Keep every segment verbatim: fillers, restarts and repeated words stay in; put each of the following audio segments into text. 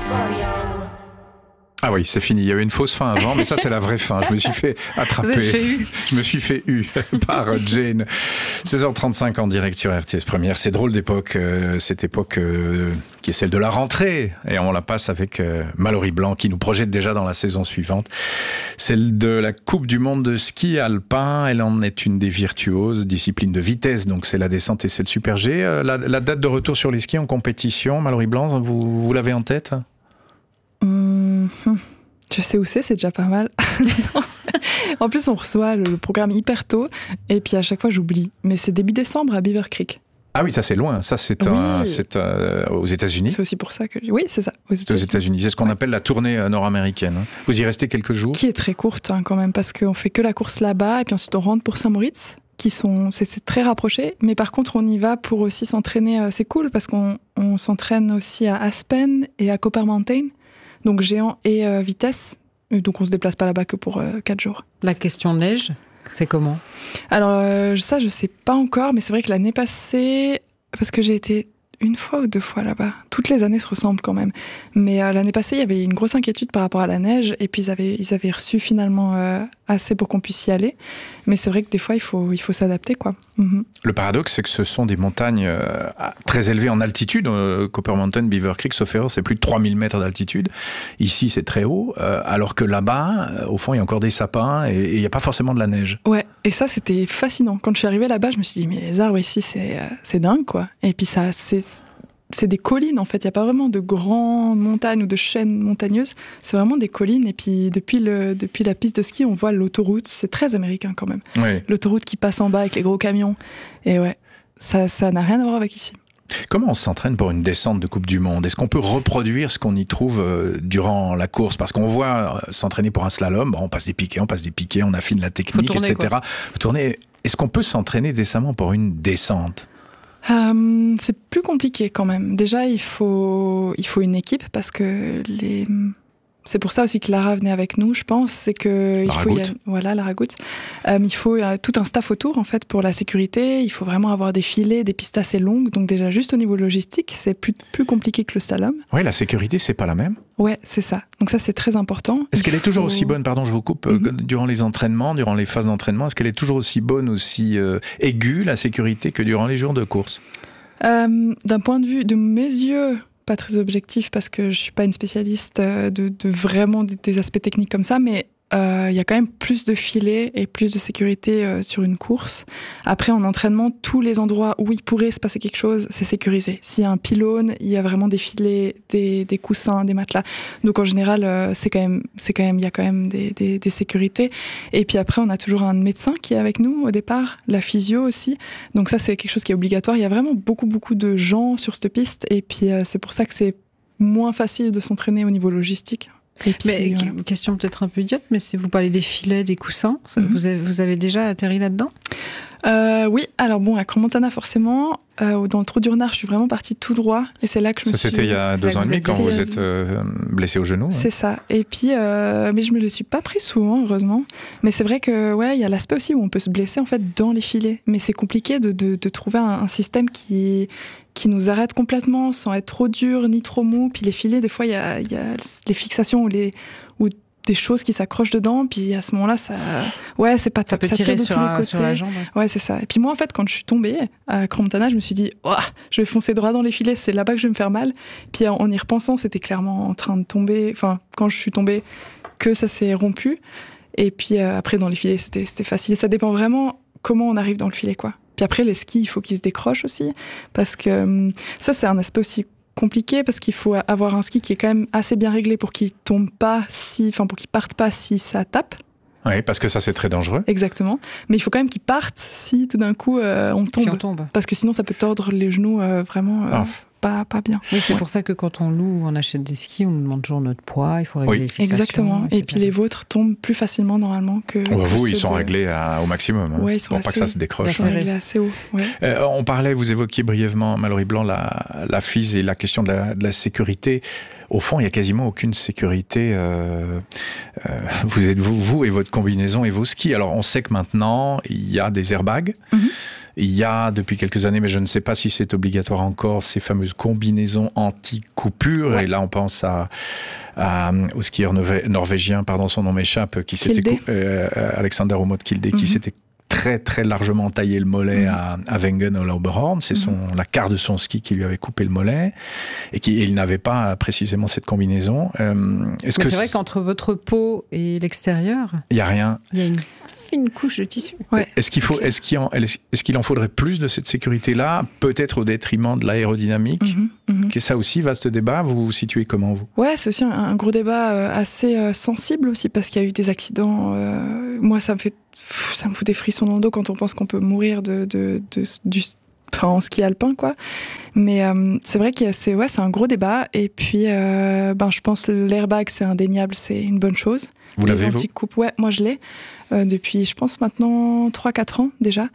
Ah oui, c'est fini. Il y avait une fausse fin avant, mais ça, c'est la vraie fin. Je me suis fait attraper. Fait eu. Je me suis fait eu par Jane. seize heures trente-cinq en direct sur R T S Première. C'est drôle d'époque, euh, cette époque euh, qui est celle de la rentrée. Et on la passe avec euh, Mallory Blanc qui nous projette déjà dans la saison suivante. Celle de la Coupe du Monde de ski alpin. Elle en est une des virtuoses, discipline de vitesse. Donc c'est la descente et c'est le Super G. Euh, la, la date de retour sur les skis en compétition, Mallory Blanc, vous, vous l'avez en tête ? Mmh, je sais où c'est, c'est déjà pas mal. En plus, on reçoit le, le programme hyper tôt, et puis à chaque fois, j'oublie. Mais c'est début décembre à Beaver Creek. Ah oui, ça c'est loin. Ça c'est, oui. un, c'est euh, aux États-Unis. C'est aussi pour ça que... Oui, c'est ça, aux États-Unis. C'est aux États-Unis. C'est ce qu'on ouais. appelle la tournée nord-américaine. Vous y restez quelques jours ? Qui est très courte hein, quand même, parce qu'on fait que la course là-bas, et puis ensuite on rentre pour Saint-Moritz, qui sont... C'est, c'est très rapproché. Mais par contre, on y va pour aussi s'entraîner. C'est cool, parce qu'on on s'entraîne aussi à Aspen et à Copper Mountain. Donc géant et euh, vitesse, donc on se déplace pas là-bas que pour euh, quatre jours. La question neige, c'est comment ? Alors euh, ça je sais pas encore, mais c'est vrai que l'année passée, parce que j'ai été une fois ou deux fois là-bas, toutes les années se ressemblent quand même, mais euh, l'année passée il y avait une grosse inquiétude par rapport à la neige, et puis ils avaient, ils avaient reçu finalement euh, assez pour qu'on puisse y aller, mais c'est vrai que des fois il faut, il faut s'adapter quoi. Mm-hmm. Le paradoxe c'est que ce sont des montagnes euh, très élevées en altitude, euh, Copper Mountain, Beaver Creek, sauf erreur, c'est plus de trois mille mètres d'altitude, ici c'est très haut, euh, alors que là-bas, euh, au fond il y a encore des sapins et il n'y a pas forcément de la neige. Ouais, et ça c'était fascinant, quand je suis arrivée là-bas je me suis dit mais les arbres ici c'est, euh, c'est dingue quoi, et puis ça c'est... c'est des collines en fait, il n'y a pas vraiment de grandes montagnes ou de chaînes montagneuses, c'est vraiment des collines, et puis depuis, le, depuis la piste de ski on voit l'autoroute, c'est très américain quand même, oui. L'autoroute qui passe en bas avec les gros camions, et ouais, ça, ça n'a rien à voir avec ici. Comment on s'entraîne pour une descente de Coupe du Monde ? Est-ce qu'on peut reproduire ce qu'on y trouve euh, durant la course ? Parce qu'on voit euh, s'entraîner pour un slalom, bon, on passe des piquets, on passe des piquets, on affine la technique, tourner, et cetera. Faut tourner. Est-ce qu'on peut s'entraîner décemment pour une descente ? Euh, c'est plus compliqué quand même. Déjà, il faut, il faut une équipe parce que les... c'est pour ça aussi que Lara venait avec nous, je pense. C'est que il faut, y a, voilà, Lara Goutte. Euh, il faut euh, tout un staff autour en fait pour la sécurité. Il faut vraiment avoir des filets, des pistes assez longues. Donc déjà juste au niveau logistique, c'est plus plus compliqué que le slalom. Oui, la sécurité c'est pas la même. Ouais, c'est ça. Donc ça c'est très important. Est-ce il qu'elle faut... est toujours aussi bonne, pardon, je vous coupe, mm-hmm. durant les entraînements, durant les phases d'entraînement, est-ce qu'elle est toujours aussi bonne, aussi euh, aiguë la sécurité que durant les jours de course ? Euh, d'un point de vue de mes yeux, pas très objectif parce que je suis pas une spécialiste de, de vraiment des, des aspects techniques comme ça, mais il euh, y a quand même plus de filets et plus de sécurité euh, sur une course. Après, en entraînement, tous les endroits où il pourrait se passer quelque chose, c'est sécurisé. S'il y a un pylône, il y a vraiment des filets, des, des coussins, des matelas. Donc en général, euh, c'est quand même, c'est quand même, il y a quand même des, des, des sécurités. Et puis après, on a toujours un médecin qui est avec nous au départ, la physio aussi. Donc ça, c'est quelque chose qui est obligatoire. Il y a vraiment beaucoup, beaucoup de gens sur cette piste. Et puis euh, c'est pour ça que c'est moins facile de s'entraîner au niveau logistique. Puis, mais voilà. Question peut-être un peu idiote, mais si vous parlez des filets, des coussins, ça, mm-hmm. vous, avez, vous avez déjà atterri là-dedans ? euh, Oui, alors bon, à Crans-Montana forcément, euh, dans le Trou du Renard, je suis vraiment partie tout droit, et c'est là que je ça, me suis... Ça c'était il y a deux ans et demi quand vous êtes euh, blessé au genou. C'est hein. ça, et puis, euh, mais je me les suis pas pris souvent, heureusement, mais c'est vrai que ouais, il y a l'aspect aussi où on peut se blesser en fait dans les filets, mais c'est compliqué de, de, de trouver un, un système qui... qui nous arrête complètement sans être trop dur ni trop mou. Puis les filets, des fois, il y a, y a les fixations ou, les, ou des choses qui s'accrochent dedans. Puis à ce moment-là, ça, ouais, c'est pas top. Ça peut ça tirer tire de sur, tous les un, côtés. sur la jambe. Ouais, c'est ça. Et puis moi, en fait, quand je suis tombée à Crans-Montana, je me suis dit, oh, je vais foncer droit dans les filets, c'est là-bas que je vais me faire mal. Puis en, en y repensant, c'était clairement en train de tomber. Enfin, quand je suis tombée, que ça s'est rompu. Et puis euh, après, dans les filets, c'était, c'était facile. Et ça dépend vraiment comment on arrive dans le filet, quoi. Puis après, les skis, il faut qu'ils se décrochent aussi, parce que ça, c'est un aspect aussi compliqué, parce qu'il faut avoir un ski qui est quand même assez bien réglé pour qu'il tombe pas si, enfin pour qu'il parte pas si ça tape. Oui, parce que ça, c'est très dangereux. Exactement. Mais il faut quand même qu'il parte si tout d'un coup euh, on tombe. Si on tombe. Parce que sinon, ça peut tordre les genoux euh, vraiment. Euh, oh. Pas, pas bien. Oui, c'est ouais. pour ça que quand on loue ou on achète des skis, on nous demande toujours notre poids, il faut régler oui. les fixations. Exactement. Et, et puis les vôtres tombent plus facilement normalement que. Oh, que vous, ils sont de... réglés à, au maximum. Hein, ouais, ils sont pour assez... pas que ça se décroche. Ils sont réglés assez haut. Ouais. Euh, on parlait, vous évoquiez brièvement, Mallory Blanc, la, la F I S et la question de la, de la sécurité. Au fond, il n'y a quasiment aucune sécurité. Euh, euh, vous êtes vous, vous et votre combinaison et vos skis. Alors, on sait que maintenant, il y a des airbags. Mm-hmm. il y a depuis quelques années, mais je ne sais pas si c'est obligatoire encore, ces fameuses combinaisons anti-coupure. Ouais. Et là, on pense à, à, au skieur norvégien, pardon, son nom m'échappe, qui s'était cou- euh, Alexander Aamodt Kilde, mm-hmm. qui s'était très très largement taillé le mollet mmh. à, à Wengen au Lauberhorn. C'est son, mmh. la quart de son ski qui lui avait coupé le mollet et qu'il n'avait pas précisément cette combinaison. Euh, est-ce Mais que c'est vrai c'est... qu'entre votre peau et l'extérieur, il n'y a rien. Il y a une fine couche de tissu. Ouais, est-ce qu'il faut, est-ce qu'il en, est-ce qu'il en faudrait plus de cette sécurité-là, peut-être au détriment de l'aérodynamique? Mmh. Mmh. Que ça aussi, vaste débat. Vous vous situez comment, vous? Ouais, c'est aussi un, un gros débat assez euh, sensible aussi parce qu'il y a eu des accidents. Euh, moi, ça me fait ça me fout des frissons dans le dos quand on pense qu'on peut mourir de, de, de, du, enfin, en ski alpin, quoi. Mais euh, c'est vrai que c'est, ouais, c'est un gros débat. Et puis, euh, ben, je pense que l'airbag, c'est indéniable, c'est une bonne chose. Vous Les l'avez, anti-coupes, ouais, moi je l'ai euh, depuis, je pense, maintenant trois quatre ans déjà.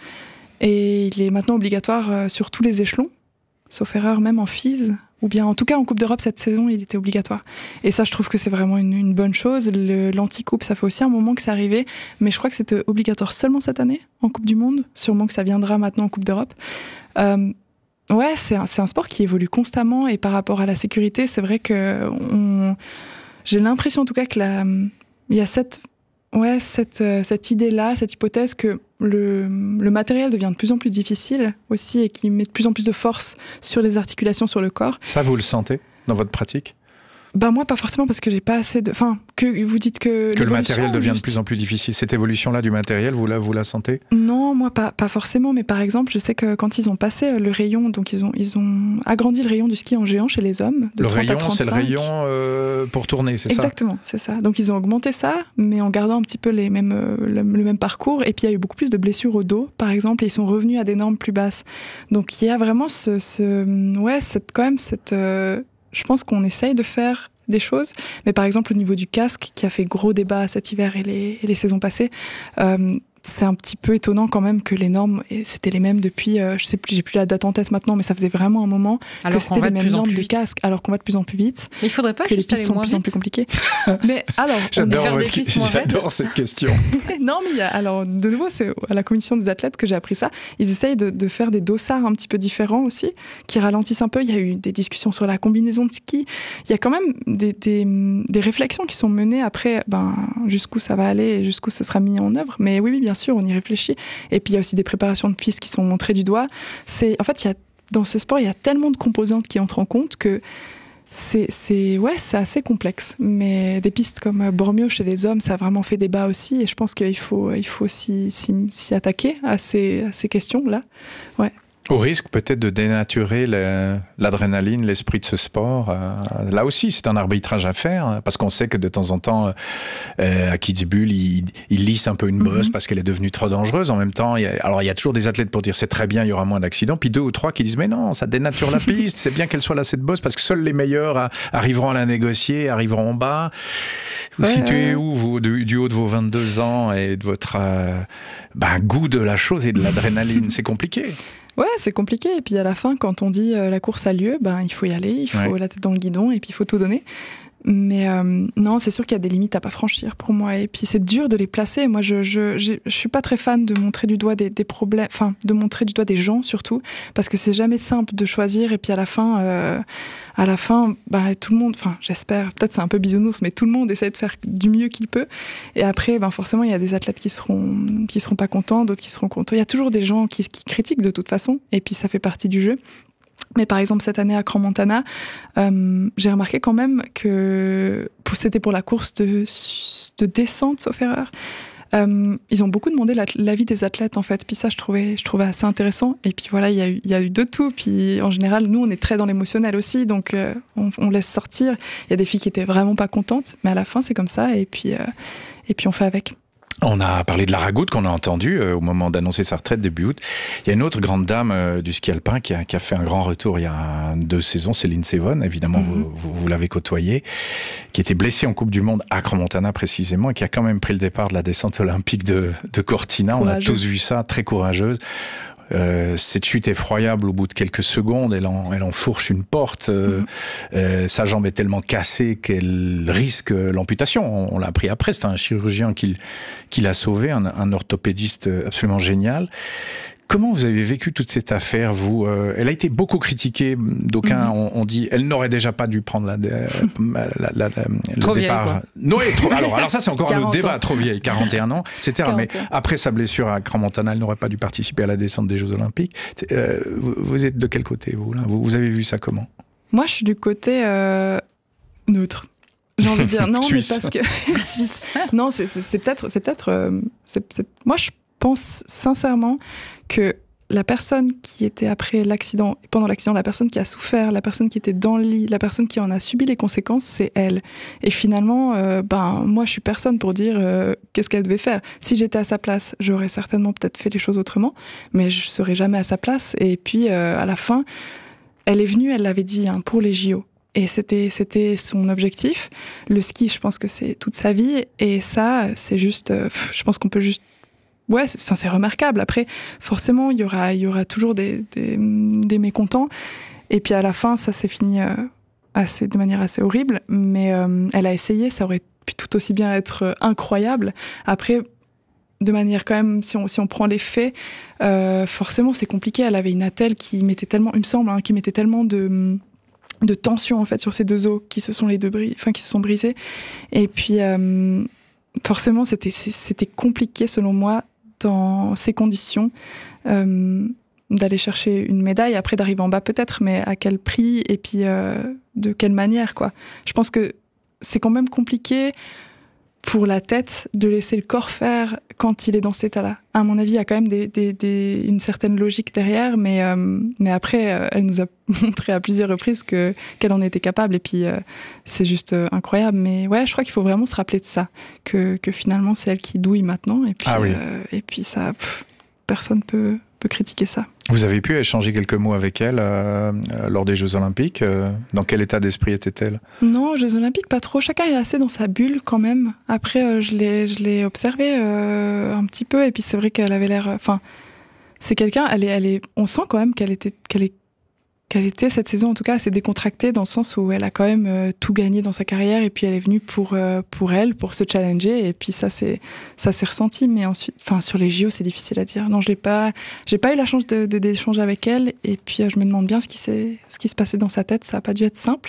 Et il est maintenant obligatoire euh, sur tous les échelons, sauf erreur, même en F I S. Ou bien, en tout cas, en Coupe d'Europe, cette saison, il était obligatoire. Et ça, je trouve que c'est vraiment une, une bonne chose. Le, l'anti-coupe, ça fait aussi un moment que c'est arrivé. Mais je crois que c'était obligatoire seulement cette année, en Coupe du Monde. Sûrement que ça viendra maintenant en Coupe d'Europe. Euh, ouais, c'est un, c'est un sport qui évolue constamment. Et par rapport à la sécurité, c'est vrai que on, j'ai l'impression, en tout cas, que la, il y a cette, ouais, cette, cette idée-là, cette hypothèse que Le, le matériel devient de plus en plus difficile aussi et qui met de plus en plus de force sur les articulations, sur le corps. Ça, vous le sentez dans votre pratique ? Ben moi, pas forcément parce que j'ai pas assez de... Enfin, que vous dites que... Que le matériel devient juste... de plus en plus difficile. Cette évolution-là du matériel, vous la, vous la sentez ? Non, moi, pas, pas forcément. Mais par exemple, je sais que quand ils ont passé le rayon, donc ils ont, ils ont agrandi le rayon du ski en géant chez les hommes, de le trente rayon, à trente-cinq. C'est le rayon euh, pour tourner, c'est Exactement, ça ? c'est ça. Donc ils ont augmenté ça, mais en gardant un petit peu les mêmes, euh, le, le même parcours. Et puis il y a eu beaucoup plus de blessures au dos, par exemple, et ils sont revenus à des normes plus basses. Donc il y a vraiment ce... ce ouais, cette, quand même, cette... Euh, je pense qu'on essaye de faire des choses, mais par exemple au niveau du casque qui a fait gros débat cet hiver et les, et les saisons passées, euh, c'est un petit peu étonnant quand même que les normes, et c'était les mêmes depuis, euh, je sais plus, j'ai plus la date en tête maintenant, mais ça faisait vraiment un moment alors que c'était les mêmes normes du casque, alors qu'on va de plus en plus vite. Mais il faudrait pas que les pistes sont de plus en plus compliquées. Mais alors, j'adore, on votre... des pistes j'adore cette question. Non, mais il y a, alors de nouveau, c'est à la commission des athlètes que j'ai appris ça. Ils essayent de, de faire des dossards un petit peu différents aussi, qui ralentissent un peu. Il y a eu des discussions sur la combinaison de ski. Il y a quand même des, des, des réflexions qui sont menées après, ben jusqu'où ça va aller et jusqu'où ce sera mis en œuvre. Mais oui, oui, bien sûr, on y réfléchit. Et puis il y a aussi des préparations de pistes qui sont montrées du doigt. C'est, en fait, il y a, dans ce sport, il y a tellement de composantes qui entrent en compte que c'est, c'est, ouais, c'est assez complexe. Mais des pistes comme Bormio chez les hommes, ça a vraiment fait débat aussi. Et je pense qu'il faut, il faut s'y, s'y, s'y attaquer à ces, à ces questions-là. Ouais. Au risque peut-être de dénaturer le, l'adrénaline, l'esprit de ce sport. Euh, là aussi, c'est un arbitrage à faire, hein, parce qu'on sait que de temps en temps, euh, à Kitzbühel, ils il lissent un peu une bosse mm-hmm. parce qu'elle est devenue trop dangereuse. En même temps, il y a, alors il y a toujours des athlètes pour dire c'est très bien, il y aura moins d'accidents, puis deux ou trois qui disent mais non, ça dénature la piste, c'est bien qu'elle soit là cette bosse, parce que seuls les meilleurs a, arriveront à la négocier, arriveront en bas. Vous ouais, situez ouais. où, vous, du, du haut de vos vingt-deux ans et de votre euh, ben, goût de la chose et de l'adrénaline? C'est compliqué. Ouais, c'est compliqué. Et puis à la fin, quand on dit euh, la course a lieu, ben, il faut y aller, il faut ouais. la tête dans le guidon et puis il faut tout donner. Mais euh, non, c'est sûr qu'il y a des limites à pas franchir pour moi. Et puis c'est dur de les placer. Moi, je je je, je suis pas très fan de montrer du doigt des, des problèmes, enfin de montrer du doigt des gens surtout, parce que c'est jamais simple de choisir. Et puis à la fin, euh, à la fin, bah tout le monde, enfin j'espère, peut-être c'est un peu bisounours, mais tout le monde essaie de faire du mieux qu'il peut. Et après, ben forcément, il y a des athlètes qui seront qui seront pas contents, d'autres qui seront contents. Il y a toujours des gens qui qui critiquent de toute façon. Et puis ça fait partie du jeu. Mais par exemple, cette année à Crans-Montana, euh, j'ai remarqué quand même que c'était pour la course de, de descente, sauf erreur. Euh, ils ont beaucoup demandé la, l'avis des athlètes, en fait. Puis ça, je trouvais, je trouvais assez intéressant. Et puis voilà, il y a eu, il y a eu de tout. Puis en général, nous, on est très dans l'émotionnel aussi. Donc, euh, on, on laisse sortir. Il y a des filles qui étaient vraiment pas contentes. Mais à la fin, c'est comme ça. Et puis, euh, et puis on fait avec. On a parlé de Lara Gut qu'on a entendu euh, au moment d'annoncer sa retraite début août. Il y a une autre grande dame euh, du ski alpin qui a, qui a fait un grand retour il y a deux saisons, c'est Lindsey Vonn, évidemment mm-hmm. vous, vous, vous l'avez côtoyée, qui était blessée en Coupe du Monde à Crans-Montana précisément et qui a quand même pris le départ de la descente olympique de, de Cortina. Courageuse. On a tous vu ça, très courageuse. Euh, cette chute effroyable au bout de quelques secondes, elle, en, elle enfourche une porte, euh, mmh. euh, sa jambe est tellement cassée qu'elle risque l'amputation. On, on l'a appris après, c'est un chirurgien qui, qui l'a sauvée, un, un orthopédiste absolument génial. Comment vous avez vécu toute cette affaire, vous euh, Elle a été beaucoup critiquée. D'aucuns mm-hmm. ont, ont dit elle n'aurait déjà pas dû prendre la, euh, la, la, la, la, le trop départ. Vieille, non, trop, alors, alors ça, c'est encore un autre débat. Ans. Trop vieille, quarante et un ans, et cetera. Mais après sa blessure à Crans-Montana, elle n'aurait pas dû participer à la descente des Jeux Olympiques. Euh, vous, vous êtes de quel côté, vous, là vous, vous avez vu ça comment? Moi, je suis du côté euh, neutre. J'ai envie de dire non, mais parce que Suisse. Non, c'est, c'est, c'est peut-être, c'est peut-être. Euh, c'est, c'est... Moi, je pense sincèrement que la personne qui était après l'accident, pendant l'accident, la personne qui a souffert, la personne qui était dans le lit, la personne qui en a subi les conséquences, c'est elle. Et finalement, euh, ben moi, je suis personne pour dire euh, qu'est-ce qu'elle devait faire. Si j'étais à sa place, j'aurais certainement peut-être fait les choses autrement, mais je serais jamais à sa place. Et puis euh, à la fin, elle est venue, elle l'avait dit hein, pour les J O. Et c'était, c'était son objectif. Le ski, je pense que c'est toute sa vie. Et ça, c'est juste... Euh, je pense qu'on peut juste... Ouais, c'est, enfin, c'est remarquable. Après, forcément, il y aura, il y aura toujours des, des, des mécontents. Et puis à la fin, ça s'est fini euh, assez, de manière assez horrible. Mais euh, elle a essayé. Ça aurait pu tout aussi bien être incroyable. Après... de manière quand même, si on, si on prend les faits, euh, forcément c'est compliqué. Elle avait une attelle qui mettait tellement, il me semble, hein, qui mettait tellement de, de tension en fait sur ces deux os qui se sont les deux bris, enfin qui se sont brisés. Et puis euh, forcément c'était c'était compliqué selon moi dans ces conditions euh, d'aller chercher une médaille, après d'arriver en bas peut-être, mais à quel prix et puis euh, de quelle manière quoi. Je pense que c'est quand même compliqué pour la tête de laisser le corps faire quand il est dans cet état-là. À mon avis, il y a quand même des, des, des, une certaine logique derrière, mais, euh, mais après, euh, elle nous a montré à plusieurs reprises que, qu'elle en était capable, et puis euh, c'est juste euh, incroyable. Mais ouais, je crois qu'il faut vraiment se rappeler de ça, que, que finalement, c'est elle qui douille maintenant, et puis, ah oui. euh, et puis ça, pff, personne ne peut, peut critiquer ça. Vous avez pu échanger quelques mots avec elle euh, lors des Jeux Olympiques. Euh, dans quel état d'esprit était-elle? Non, aux Jeux Olympiques, pas trop. Chacun est assez dans sa bulle quand même. Après, euh, je l'ai, je l'ai observée euh, un petit peu, et puis c'est vrai qu'elle avait l'air. Enfin, c'est quelqu'un. Elle est, elle est. On sent quand même qu'elle était, qu'elle est, qu'elle était cette saison en tout cas assez décontractée dans le sens où elle a quand même euh, tout gagné dans sa carrière, et puis elle est venue pour euh, pour elle, pour se challenger, et puis ça c'est ça s'est ressenti. Mais ensuite, enfin sur les J O, c'est difficile à dire. Non, je l'ai pas, j'ai pas eu la chance de, de d'échanger avec elle, et puis euh, je me demande bien ce qui s'est ce qui se passait dans sa tête. Ça a pas dû être simple.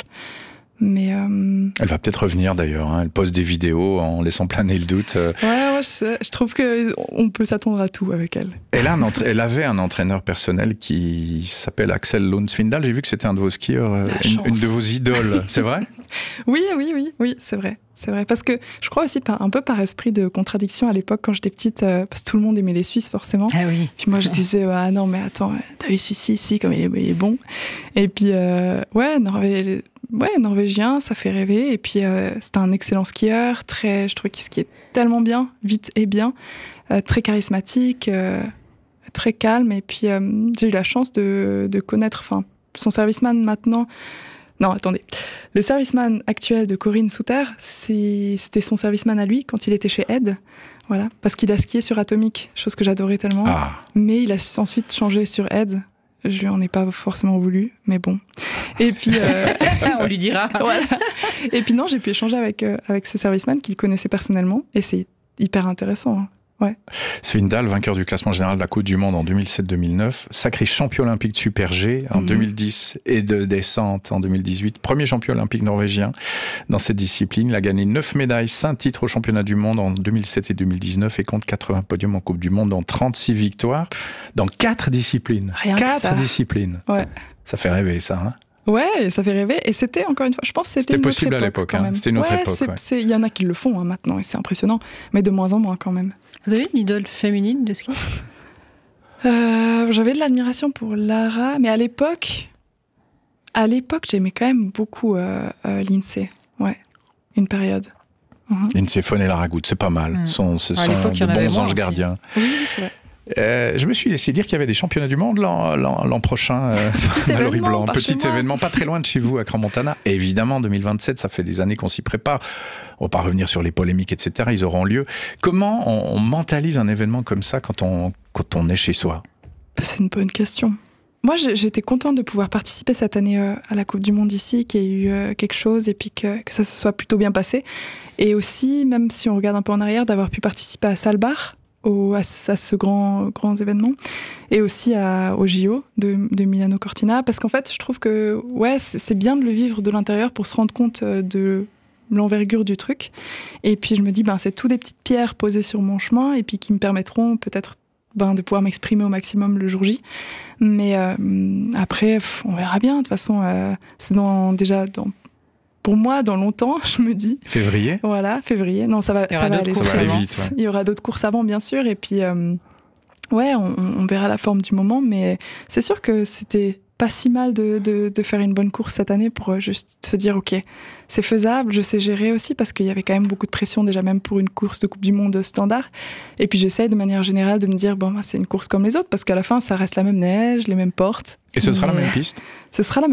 Mais euh... elle va peut-être revenir d'ailleurs. Hein. Elle poste des vidéos en laissant planer le doute. Ouais, ouais, je, je trouve que on peut s'attendre à tout avec elle. Elle, a un entra... elle avait un entraîneur personnel qui s'appelle Axel Lund Svindal. J'ai vu que c'était un de vos skieurs, une, une de vos idoles. C'est vrai? Oui, oui, oui, oui, c'est vrai. C'est vrai, parce que je crois aussi par, un peu par esprit de contradiction à l'époque quand j'étais petite, euh, parce que tout le monde aimait les Suisses forcément. Ah oui. Puis moi je disais ah non mais attends, t'as vu celui-ci ici comme il est, il est bon. Et puis euh, ouais, Norvé... ouais, norvégien, ça fait rêver. Et puis euh, c'était un excellent skieur, très, je trouvais qu'il skiait tellement bien, vite et bien, euh, très charismatique, euh, très calme. Et puis euh, j'ai eu la chance de, de connaître, enfin son serviceman maintenant. Non, attendez. Le serviceman actuel de Corinne Souter, c'est, c'était son serviceman à lui quand il était chez Ed. Voilà. Parce qu'il a skié sur Atomic, chose que j'adorais tellement. Ah. Mais il a ensuite changé sur Ed. Je lui en ai pas forcément voulu, mais bon. Et puis... Euh... on lui dira. Voilà. Et puis non, j'ai pu échanger avec, euh, avec ce serviceman qu'il connaissait personnellement. Et c'est hyper intéressant. Hein. Ouais. Svindal, vainqueur du classement général de la Coupe du Monde en deux mille sept deux mille neuf, sacré champion olympique de Super G en mmh. deux mille dix et de descente en deux mille dix-huit, premier champion olympique norvégien dans cette discipline. Il a gagné neuf médailles, cinq titres au championnat du monde en deux mille sept et deux mille dix-neuf et compte quatre-vingts podiums en Coupe du Monde, dont trente-six victoires dans quatre disciplines. Rien quatre que ça. disciplines. Ouais. Ça fait rêver ça, hein? Ouais, ça fait rêver. Et c'était, encore une fois, je pense que c'était, c'était une possible autre époque, à l'époque. quand même. Hein. C'était une autre ouais, époque. C'est, ouais. c'est, il y en a qui le font hein, maintenant, et c'est impressionnant. Mais de moins en moins, quand même. Vous avez une idole féminine de ski? euh, J'avais de l'admiration pour Lara, mais à l'époque, à l'époque, j'aimais quand même beaucoup euh, euh, Lindsay. Ouais, une période. Uh-huh. Lindsay Vonn et Lara Good, c'est pas mal. Mmh. Sont, ce à sont de bons anges gardiens. Oui, c'est vrai. Euh, je me suis laissé dire qu'il y avait des championnats du monde l'an, l'an, l'an prochain. Euh, Mallory Blanc, petit événement, pas très loin de chez vous, à Crans-Montana. Et évidemment, deux mille vingt-sept, ça fait des années qu'on s'y prépare. On va pas revenir sur les polémiques, et cetera. Ils auront lieu. Comment on, on mentalise un événement comme ça quand on, quand on est chez soi? C'est une bonne question. Moi, j'étais contente de pouvoir participer cette année euh, à la Coupe du Monde ici, qu'il y ait eu euh, quelque chose et puis que, que ça se soit plutôt bien passé. Et aussi, même si on regarde un peu en arrière, d'avoir pu participer à Saalbach, au, à, à ce grand, grand événement, et aussi à, au J O de, de Milano Cortina, parce qu'en fait, je trouve que ouais, c'est, c'est bien de le vivre de l'intérieur pour se rendre compte de l'envergure du truc. Et puis je me dis, ben, c'est tout des petites pierres posées sur mon chemin, et puis qui me permettront peut-être ben, de pouvoir m'exprimer au maximum le jour J. Mais euh, après, pff, on verra bien. De toute façon, euh, c'est dans, déjà dans pour moi, dans longtemps, je me dis. Février ? Voilà, février. Non, ça va, ça va aller, ça va aller vite. Ouais. Il y aura d'autres courses avant, bien sûr. Et puis, euh, ouais, on, on verra la forme du moment. Mais c'est sûr que c'était pas si mal de, de, de faire une bonne course cette année pour juste se dire, OK, c'est faisable, je sais gérer aussi, parce qu'il y avait quand même beaucoup de pression, déjà même pour une course de Coupe du Monde standard. Et puis, j'essaye de manière générale de me dire, bon, bah, c'est une course comme les autres, parce qu'à la fin, ça reste la même neige, les mêmes portes. Et ce sera mais la même piste ? Ce sera la même